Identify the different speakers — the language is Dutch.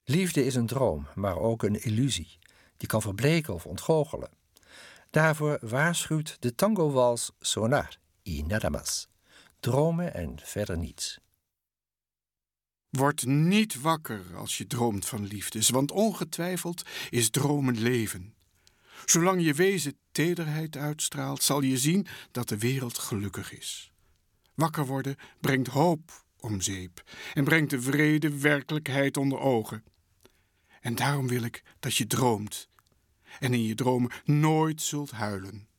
Speaker 1: Liefde is een droom, maar ook een illusie. Die kan verbleken of ontgoochelen. Daarvoor waarschuwt de tango-wals Sonar y nada más. Dromen en verder niets.
Speaker 2: Word niet wakker als je droomt van liefdes, want ongetwijfeld is dromen leven. Zolang je wezen tederheid uitstraalt, zal je zien dat de wereld gelukkig is. Wakker worden brengt hoop om zeep en brengt de wrede werkelijkheid onder ogen. En daarom wil ik dat je droomt en in je dromen nooit zult huilen.